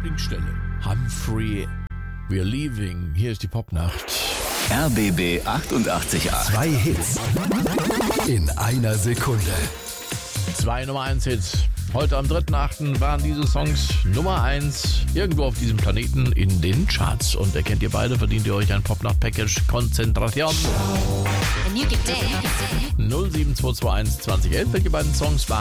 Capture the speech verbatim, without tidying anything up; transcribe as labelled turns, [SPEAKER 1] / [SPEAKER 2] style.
[SPEAKER 1] Lieblingsstelle. Humphrey, we're leaving. Hier ist die Popnacht.
[SPEAKER 2] R B B achtundachtzig Komma acht.
[SPEAKER 3] Zwei Hits in einer Sekunde.
[SPEAKER 1] Zwei Nummer eins Hits. Heute am dritten achten waren diese Songs Nummer eins irgendwo auf diesem Planeten in den Charts. Und erkennt ihr beide, verdient ihr euch ein Popnacht-Package. Konzentration.
[SPEAKER 4] And you can dance.
[SPEAKER 1] null sieben zwei zwei eins zwanzig elf. Welche beiden Songs waren